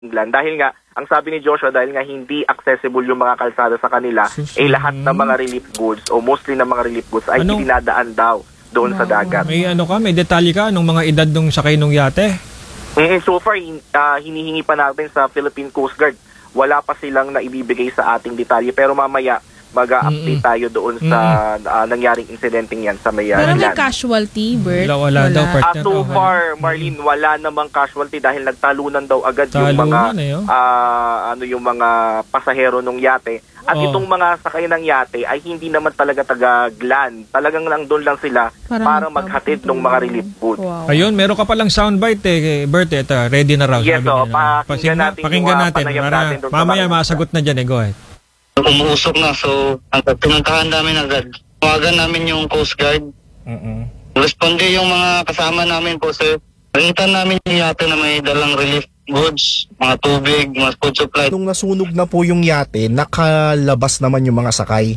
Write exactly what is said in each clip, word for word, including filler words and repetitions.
England. Dahil nga, ang sabi ni Joshua, dahil nga hindi accessible yung mga kalsada sa kanila, eh lahat ng mga relief goods o mostly ng mga relief goods ay Ano? dinadaan daw doon wow. sa dagat. May ano ka, may detalye ka nung mga edad nung sakay nung yate? Mm, so far, hin- uh, hinihingi pa natin sa Philippine Coast Guard. Wala pa silang naibibigay sa ating detalye. Pero mamaya, mag-update tayo doon sa uh, nangyaring insidenteng yan sa may uh, Pero may land. casualty, Bert? Wala, wala, daw, Uh, partner. so Okay. far, Marlene, wala namang casualty dahil nagtalunan daw agad yung Talunan mga eh, oh. ah, ano yung mga pasahero ng yate. At Oh. itong mga sakay ng yate ay hindi naman talaga taga-Glan. Talagang lang doon lang sila Parang para maghatid ng mga relief goods. Wow. Ayun, meron ka palang soundbite eh, Bert. Ito, ready na raw. Yes, sabi oh, niya. pakinggan natin Pakinggan yung, uh, natin. panayam Para natin doon sa mamaya mga- masagot na dyan eh. Go ahead. Umuusok na, so ang pinuntahan namin agad. Tawagan namin yung Coast Guard. Uh-uh. Responde yung mga kasama namin po, sir. Nakita namin yung yate na may dalang relief goods, mga tubig, mga food supply. Nung nasunog na po yung yate, nakalabas naman yung mga sakay.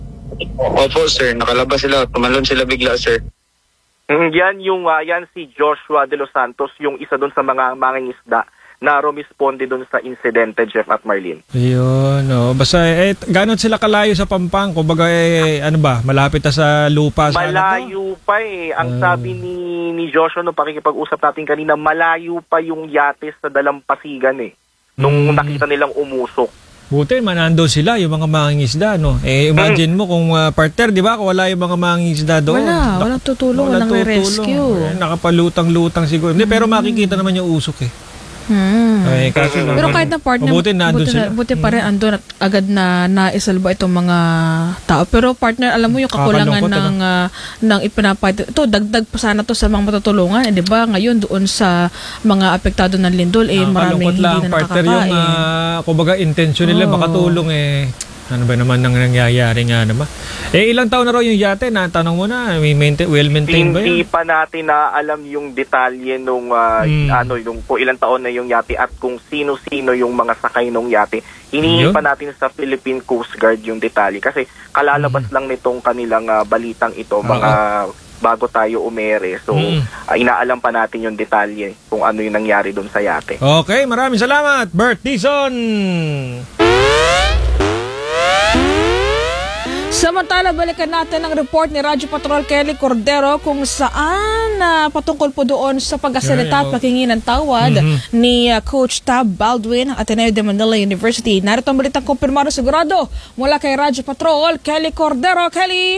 Opo, sir. Nakalabas sila. Tumalon sila bigla, sir. Mm, yan yung uh, yan si Joshua De Los Santos, yung isa doon sa mga mangingisda na rumisponde doon sa insidente, Jeff at Marlene. Ayun, oh. Basta, eh, gano'n sila kalayo sa Pampang? Kumbaga, eh, ano ba, malapit na sa lupa? Sa Malayo pa eh. Ang Uh, sabi ni ni Joshua nung pakikipag-usap natin kanina, malayo pa yung yate sa Dalampasigan eh. Nung Mm. nakita nilang umusok. Buti, manando sila, yung mga mangingisda, no? Eh, imagine mo kung uh, partner, di ba? Kung wala yung mga mangingisda doon. Wala, walang tutulong, walang rescue. Eh, nakapalutang-lutang siguro. Hindi, pero makikita naman yung usok eh. Hmm. Ay, kaso lang, Pero kahit na partner, mabuti nandun buti, sila. na, buti pa rin andun at agad na naisalba itong mga tao. Pero partner, alam mo yung kakulangan Nakakalungkot, ng uh, ng ipinapahid. Ito, dagdag pa sana to sa mga matutulungan. Eh, di ba? Ngayon, doon sa mga apektado ng lindol, eh, maraming hindi lang, na partner, nakakakain. yung, uh, kumbaga, intention nila Oh. makatulong eh. Ano ba naman nang nangyayari nga naman? Eh, ilang taon na raw yung yate? Na, tanong mo na, may maintain, well-maintained ba Hindi yun? pa natin na alam yung detalye nung uh, Hmm. ano yung po ilang taon na yung yate at kung sino-sino yung mga sakay ng yate. Hinihingi Yun. pa natin sa Philippine Coast Guard yung detalye kasi kalalabas lang nitong kanilang uh, balitang ito mga bago tayo umere. So, Mm. uh, inaalam pa natin yung detalye kung ano yung nangyari doon sa yate. Okay, maraming salamat, Bert Dizon! Samantala, balikan natin ang report ni Radyo Patrol Kelly Cordero kung saan uh, patungkol po doon sa pagkasalita at pakingi ng tawad Mhm. ni uh, Coach Tab Baldwin ng Ateneo de Manila University. Narito ang balitang kumpirmado sigurado mula kay Radyo Patrol Kelly Cordero. Kelly!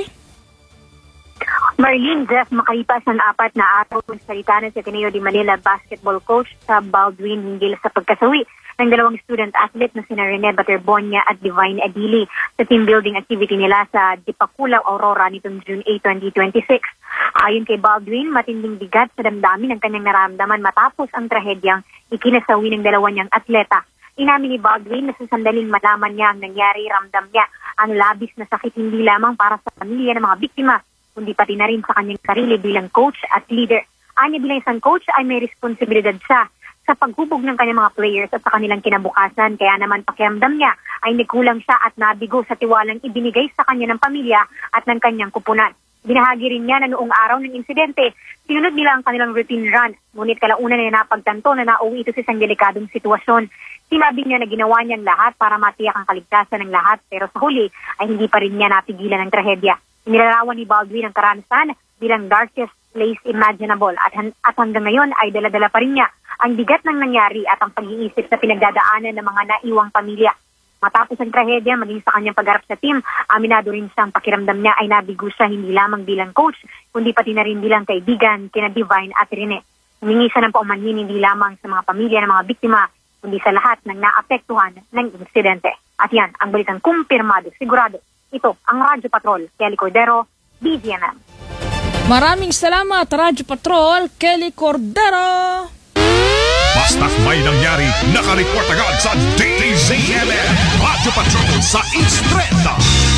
Marlene, Jeff, makalipas ng apat na araw ng salita ng Ateneo de Manila basketball coach Tab Baldwin hinggil sa pagkasawi ng dalawang student athlete na sina Rene Baterbonia at Divine Adili sa team building activity nila sa Dipakulaw, Aurora nitong June eighth, twenty twenty-six. Ayon kay Baldwin, matinding bigat sa damdamin ang kanyang naramdaman matapos ang trahedyang ikinasawi ng dalawa niyang atleta. Inamin ni Baldwin na sa sandaling malaman niya ang nangyari, ramdam niya ang labis na sakit hindi lamang para sa pamilya ng mga biktima, kundi pati na rin sa kanyang sarili bilang coach at leader. Anya bilang isang coach ay may responsibilidad siya sa paghubog ng kanyang mga players at sa kanilang kinabukasan. Kaya naman pakiramdam niya ay nagkulang siya at nabigo sa tiwalang ibinigay sa kanya ng pamilya at ng kanyang kupunan. Binahagi rin niya na noong araw ng insidente, sinunod nila ang kanilang routine run. Ngunit kalaunan na napagtanto na nauwi ito sa isang delikadong sitwasyon. Sinabi niya na ginawa niyang lahat para matiyak ang kaligtasan ng lahat, pero sa huli ay hindi pa rin niya napigilan ang trahedya. Inilarawan ni Baldwin ang karanasan bilang darkest place imaginable at, at hanggang ngayon ay dala-dala pa rin niya ang bigat ng nangyari at ang pag-iisip sa pinagdadaanan ng mga naiwang pamilya. Matapos ang trahedya, maging sa kanyang pagharap sa team, aminado rin siyang pakiramdam niya ay nabigo siya hindi lamang bilang coach, kundi pati na rin bilang kaibigan kina Divine at Rene. Humingi siya ng paumanhin hindi lamang sa mga pamilya ng mga biktima, kundi sa lahat ng naapektuhan ng insidente. At yan, ang balitang kumpirmado, sigurado. Ito, ang Radyo Patrol, Kelly Cordero, B Z M M. Maraming salamat, Radyo Patrol Kelly Cordero! Basta't may nangyari, nakareport agad sa D Z M M Radyo Patrol sa Instreta.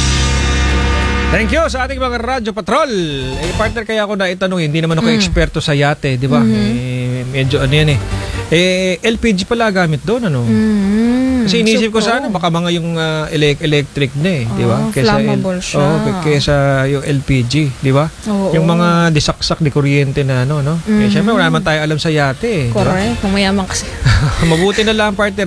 Thank you sa ating mga Radyo Patrol. Eh, partner, kaya ako na itanong, hindi naman ako Mm. eksperto sa yate, di ba? Mhm. Eh, medyo ano yan eh. Eh, L P G pala gamit doon, ano? Mm. Kasi inisip ko So, sana, baka mga yung ah, elec- electric na eh, di ba? Oh, flammable siya. Oh, kesa yung L P G, di ba? Oo. Yung mga disaksak, di kuryente na ano, no? Eh, Mhm. syempre, wala naman tayo alam sa yate eh. di ba? Correct. Kung mayaman kasi. Mabuti na lang, partner.